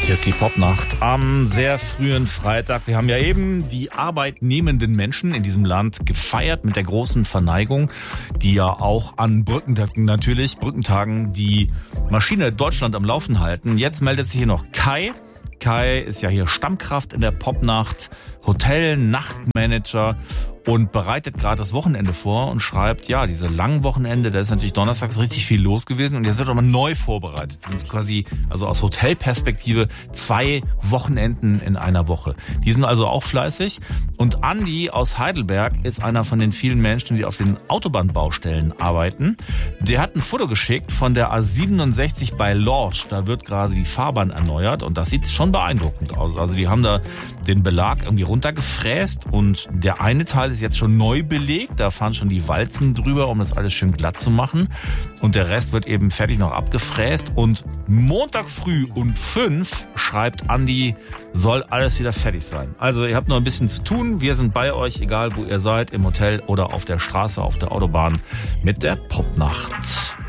Hier ist die Popnacht am sehr frühen Freitag. Wir haben ja eben die arbeitnehmenden Menschen in diesem Land gefeiert mit der großen Verneigung, die ja auch an Brückentagen die Maschine Deutschland am Laufen halten. Jetzt meldet sich hier noch Kai. Kai ist ja hier Stammkraft in der Popnacht, Hotel-Nachtmanager und bereitet gerade das Wochenende vor und schreibt, ja, diese langen Wochenende, da ist natürlich donnerstags richtig viel los gewesen und jetzt wird aber neu vorbereitet. Das sind quasi, also aus Hotelperspektive 2 Wochenenden in einer Woche. Die sind also auch fleißig und Andi aus Heidelberg ist einer von den vielen Menschen, die auf den Autobahnbaustellen arbeiten. Der hat ein Foto geschickt von der A67 bei Lorsch. Da wird gerade die Fahrbahn erneuert und das sieht schon beeindruckend aus. Also die haben da den Belag irgendwie runtergefräst und der eine Teil ist jetzt schon neu belegt. Da fahren schon die Walzen drüber, um das alles schön glatt zu machen. Und der Rest wird eben fertig noch abgefräst. Und Montag früh um 5 schreibt Andi, soll alles wieder fertig sein. Also ihr habt noch ein bisschen zu tun. Wir sind bei euch, egal wo ihr seid, im Hotel oder auf der Straße, auf der Autobahn mit der Popnacht.